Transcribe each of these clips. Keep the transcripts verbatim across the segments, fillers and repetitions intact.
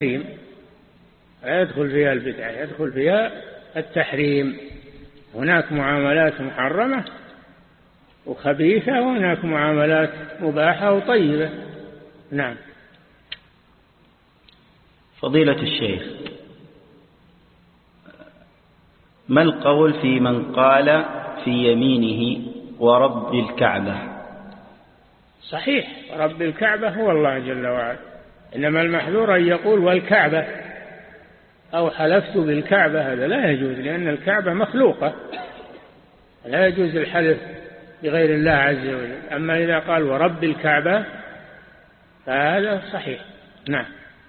لا يدخل فيها البدعة، يدخل فيها التحريم. هناك معاملات محرمة وخبيثة، وهناك معاملات مباحة وطيبة. نعم. فضيلة الشيخ، ما القول في من قال في يمينه ورب الكعبة؟ صحيح، رب الكعبة هو الله جل وعلا، إنما المحذور أن يقول والكعبة أو حلفت بالكعبة، هذا لا يجوز، لأن الكعبة مخلوقة، لا يجوز الحلف بغير الله عز وجل. أما إذا قال ورب الكعبة فهذا صحيح. نعم.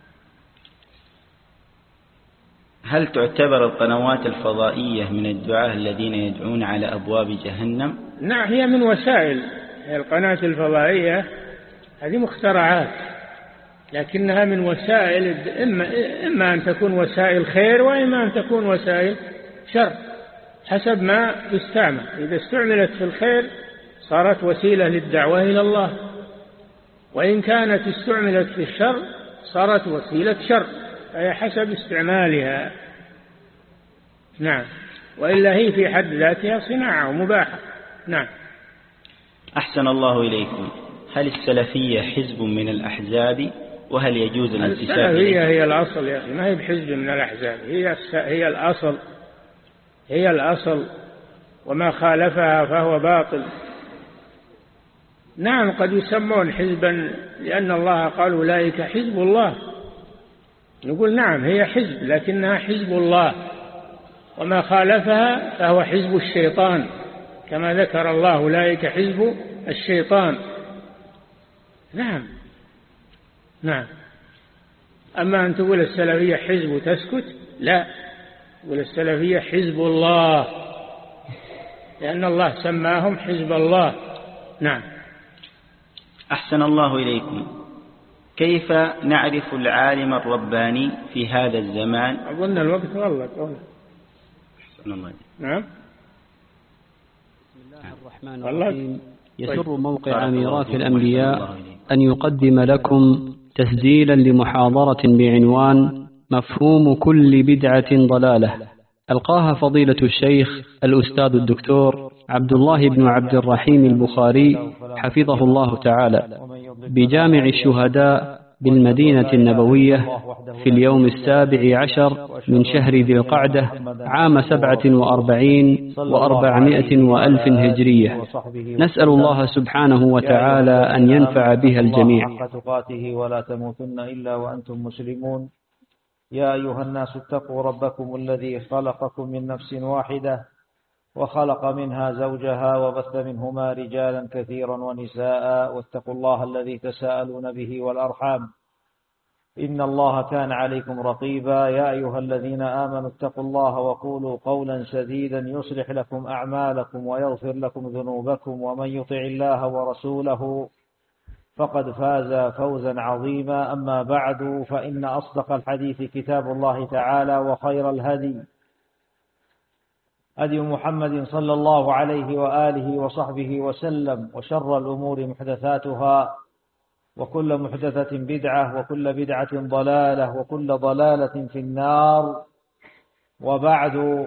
هل تعتبر القنوات الفضائية من الدعاة الذين يدعون على أبواب جهنم؟ نعم، هي من وسائل. القناة الفضائية هذه مخترعات، لكنها من وسائل، إما, إما أن تكون وسائل خير وإما أن تكون وسائل شر، حسب ما تستعمل. إذا استعملت في الخير صارت وسيلة للدعوة إلى الله، وإن كانت استعملت في الشر صارت وسيلة شر، فهي حسب استعمالها. نعم، وإلا هي في حد ذاتها صناعة ومباحة. نعم. أحسن الله إليكم. هل السلفية حزب من الأحزاب، وهل يجوز الانتساب إليه؟ السلفية هي الأصل يا أخي، ما هي بحزب من الأحزاب، هي هي الأصل، هي الأصل، وما خالفها فهو باطل. نعم، قد يسمون حزبا لأن الله قال أولئك حزب الله، نقول نعم هي حزب، لكنها حزب الله، وما خالفها فهو حزب الشيطان، كما ذكر الله أولئك حزب الشيطان. نعم. نعم. أما أن تقول السلفية حزب وتسكت، لا، تقول السلفية حزب الله، لأن الله سماهم حزب الله. نعم. أحسن الله إليكم. كيف نعرف العالم الرباني في هذا الزمان؟ أظن الوقت والله. أحسن الله. نعم. بسم الله الرحمن الرحيم. يسر موقع ميراث الأنبياء أن يقدم لكم تسجيلا لمحاضرة بعنوان مفهوم كل بدعة ضلالة، ألقاها فضيلة الشيخ الأستاذ الدكتور عبد الله بن عبد الرحيم البخاري حفظه الله تعالى بجامع الشهداء بالمدينة النبوية في اليوم السابع عشر من شهر ذي القعدة عام سبعة وأربعين وأربعمائة وألف هجرية. نسأل الله سبحانه وتعالى أن ينفع بها الجميع. ولا تموتن إلا وأنتم مسلمون. يا أيها الناس اتقوا ربكم الذي خلقكم من نفس واحدة وخلق منها زوجها وبث منهما رجالا كثيرا ونساء، واتقوا الله الذي تساءلون به والأرحام إن الله كان عليكم رقيبا. يا أيها الذين آمنوا اتقوا الله وقولوا قولا سديدا يصلح لكم أعمالكم ويغفر لكم ذنوبكم، ومن يطع الله ورسوله فقد فاز فوزا عظيما. أما بعد، فإن أصدق الحديث كتاب الله تعالى، وخير الهدي هدي محمد صلى الله عليه وآله وصحبه وسلم، وشر الأمور محدثاتها، وكل محدثة بدعة، وكل بدعة ضلالة، وكل ضلالة في النار. وبعد،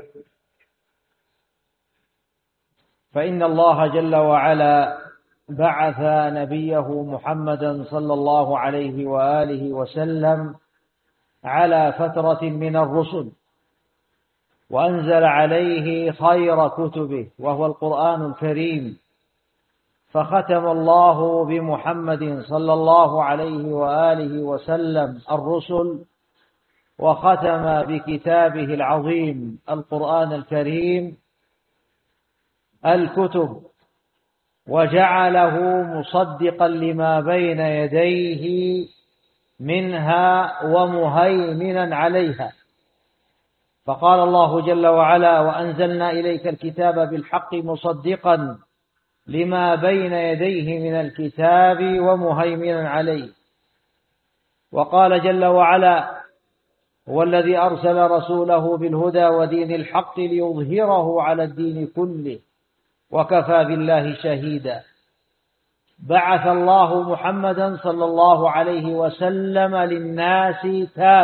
فإن الله جل وعلا بعث نبيه محمدا صلى الله عليه وآله وسلم على فترة من الرسل، وأنزل عليه خير كتبه وهو القرآن الكريم، فختم الله بمحمد صلى الله عليه وآله وسلم الرسل، وختم بكتابه العظيم القرآن الكريم الكتب، وجعله مصدقا لما بين يديه منها ومهيمنا عليها. فقال الله جل وعلا: وأنزلنا إليك الكتاب بالحق مصدقا لما بين يديه من الكتاب ومهيمنا عليه. وقال جل وعلا: هو الذي أرسل رسوله بالهدى ودين الحق ليظهره على الدين كله وكفى بالله شهيدا. بعث الله محمدا صلى الله عليه وسلم للناس تابعا